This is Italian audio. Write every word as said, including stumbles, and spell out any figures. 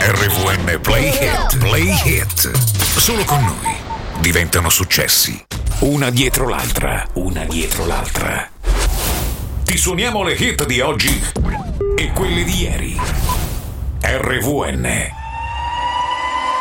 R V N Play Hit, Play Hit. Solo con noi diventano successi. Una dietro l'altra, una dietro l'altra. Ti suoniamo le hit di oggi e quelle di ieri. R V N